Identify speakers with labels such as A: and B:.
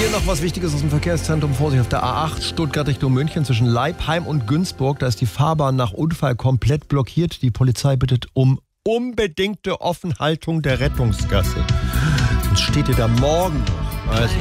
A: Hier noch was Wichtiges aus dem Verkehrszentrum. Vorsicht auf der A8 Stuttgart Richtung München zwischen Leipheim und Günzburg. Da ist die Fahrbahn nach Unfall komplett blockiert. Die Polizei bittet um unbedingte Offenhaltung der Rettungsgasse. Sonst steht ihr da morgen noch. Also,